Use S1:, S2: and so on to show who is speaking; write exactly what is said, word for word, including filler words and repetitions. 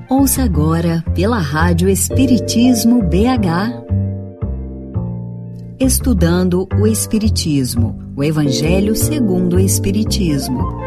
S1: Ouça agora pela Rádio Espiritismo B H. Estudando o Espiritismo, o Evangelho segundo o Espiritismo.